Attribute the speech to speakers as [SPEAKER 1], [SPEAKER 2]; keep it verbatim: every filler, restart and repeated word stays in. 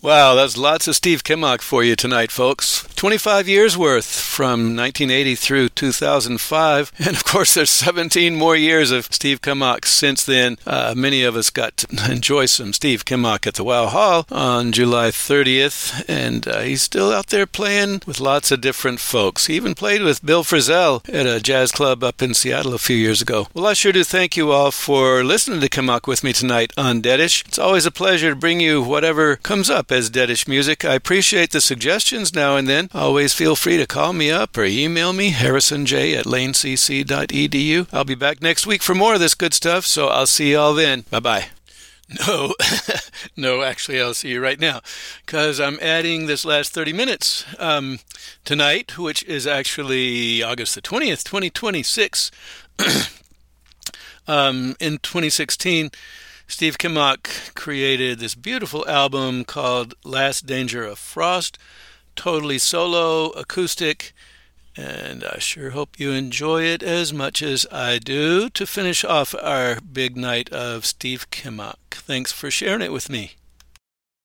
[SPEAKER 1] Wow, that's lots of Steve Kimock for you tonight, folks. twenty-five years worth from nineteen eighty through two thousand five. And of course, there's seventeen more years of Steve Kimock since then. Uh, many of us got to enjoy some Steve Kimock at the Wow Hall on July thirtieth. And uh, he's still out there playing with lots of different folks. He even played with Bill Frisell at a jazz club up in Seattle a few years ago. Well, I sure do thank you all for listening to Kimock with me tonight on Deadish. It's always a pleasure to bring you whatever comes up as Deadish music. I appreciate the suggestions now and then. Always feel free to call me up or email me, harrisonj at lanecc dot e d u. I'll be back next week for more of this good stuff, so I'll see you all then. Bye-bye. No, no, actually, I'll see you right now, because I'm adding this last thirty minutes um, tonight, which is actually August the twentieth, twenty twenty-six. um, in twenty sixteen, Steve Kimock created this beautiful album called Last Danger of Frost, totally solo, acoustic, and I sure hope you enjoy it as much as I do to finish off our big night of Steve Kimock. Thanks for sharing it with me.